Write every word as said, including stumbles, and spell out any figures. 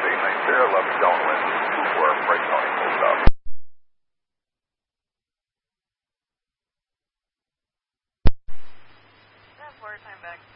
eight nine zero, left downwind, two four, right Tony, full stop. ten four, time back.